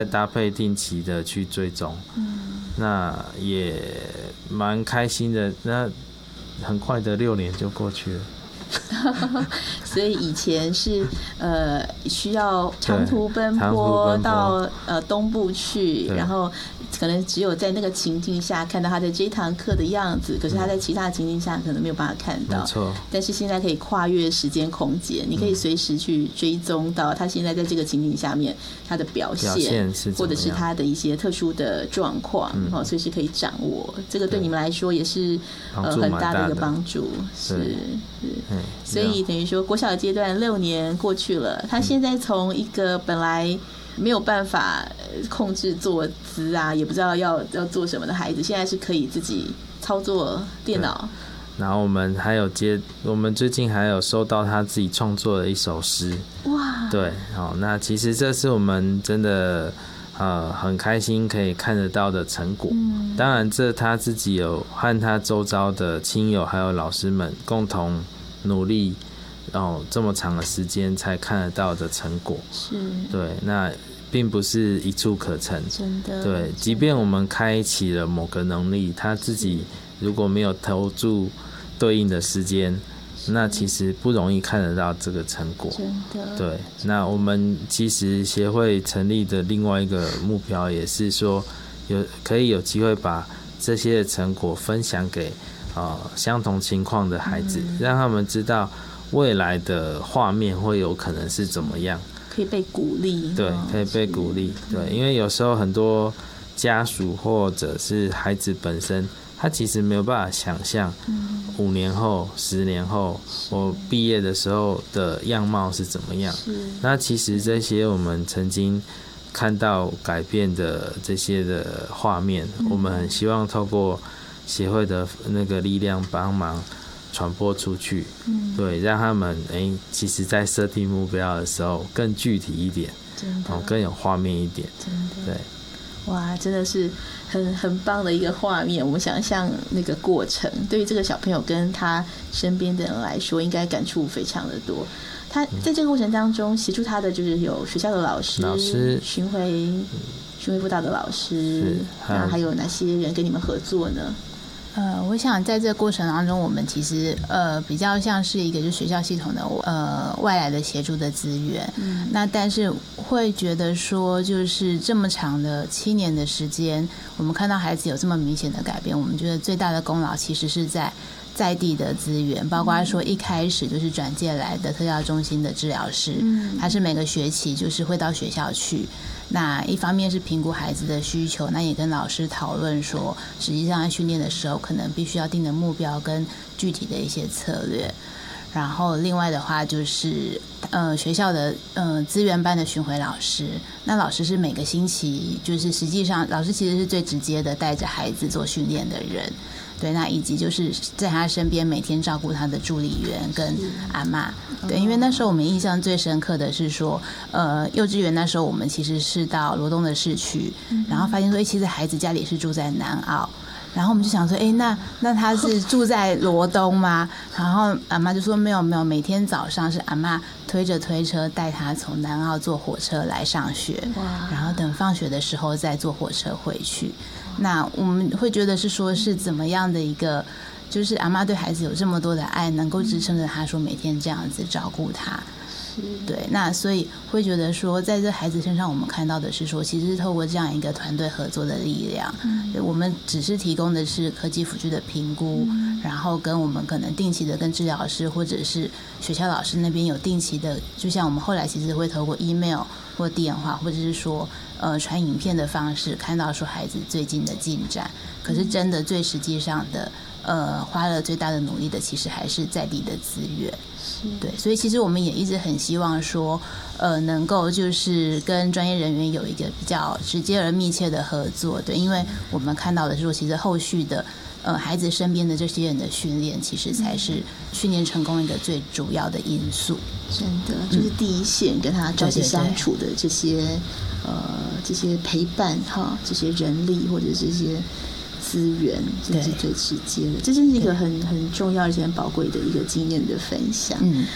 搭配定期的去追踪，那也蛮开心的。那很快的6年就过去了。 所以以前是需要长途奔波到东部去，然后可能只有在那个情境下看到他的这一堂课的样子，可是他在其他的情境下可能没有办法看到。 没错。 但是现在可以跨越时间空间，你可以随时去追踪到他现在在这个情境下面他的表现或者是他的一些特殊的状况，随时可以掌握。这个对你们来说也是很大的一个帮助。是。所以等于说国小的阶段6年过去了，他现在从一个本来没有办法控制坐姿啊，也不知道要做什么的孩子，现在是可以自己操作电脑。 然后我们最近还有收到他自己创作的一首诗。 哇！ 对，那其实这是我们真的很开心可以看得到的成果。当然这他自己有和他周遭的亲友还有老师们共同努力，这么长的时间才看得到的成果。 是。对， 那并不是一触可成。 真的。对， 即便我们开启了某个能力，他自己如果没有投注对应的时间，那其实不容易看得到这个成果。 真的。对， 那我们其实协会成立的另外一个目标也是说，可以有机会把这些成果分享给相同情况的孩子，让他们知道未来的画面会有可能是怎么样， 可以被鼓励。 对，可以被鼓励。对，因为有时候很多家属或者是孩子本身，他其实没有办法想象5年后、10年后我毕业的时候的样貌是怎么样。那其实这些我们曾经看到改变的这些的画面，我们很希望透过协会的那个力量帮忙传播出去。对，让他们其实在设定目标的时候更具体一点，更有画面一点。 真的。 对， 哇，真的是很棒的一个画面。我们想象那个过程，对于这个小朋友跟他身边的人来说，应该感触非常的多。他在这个过程当中协助他的就是有学校的老师巡回辅导的老师，那还有哪些人跟你们合作呢？ 我想在这个过程当中，我们其实比较像是一个就是学校系统的外来的协助的资源。那但是会觉得说，就是这么长的7年的时间，我们看到孩子有这么明显的改变，我们觉得最大的功劳其实是在地的资源，包括说一开始就是转介来的特教中心的治疗师，他是每个学期就是会到学校去。那一方面是评估孩子的需求，那也跟老师讨论说，实际上在训练的时候可能必须要定的目标跟具体的一些策略。然后另外的话就是学校的资源班的巡回老师，那老师是每个星期，就是实际上老师其实是最直接的带着孩子做训练的人。对，那以及就是在他身边每天照顾他的助理员跟阿嬷。对，因为那时候我们印象最深刻的是说，幼稚园那时候我们其实是到罗东的市区，然后发现说，其实孩子家里是住在南澳，然后我们就想说，那他是住在罗东吗？然后阿嬷就说没有，每天早上是阿嬷推着推车带他从南澳坐火车来上学，然后等放学的时候再坐火车回去。那我们会觉得是说是怎么样的一个，就是阿嬷对孩子有这么多的爱，能够支撑着他说每天这样子照顾他。对，那所以会觉得说，在这孩子身上，我们看到的是说，其实是透过这样一个团队合作的力量。我们只是提供的是科技辅助的评估，然后跟我们可能定期的跟治疗师或者是学校老师那边有定期的，就像我们后来其实会透过 email 或电话，或者是说传影片的方式，看到说孩子最近的进展。可是真的最实际上的花了最大的努力的，其实还是在地的资源。对，所以其实我们也一直很希望说，能够就是跟专业人员有一个比较直接而密切的合作。对，因为我们看到的是说，其实后续的孩子身边的这些人的训练，其实才是训练成功一个最主要的因素。 真的，就是第一线跟他朝夕相处的这些这些陪伴哈，这些人力或者这些资源，这是最直接的。这真是一个很重要而且很宝贵的一个经验的分享。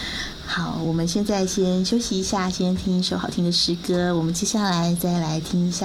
好，我们现在先休息一下，先听一首好听的诗歌，我们接下来再来听一下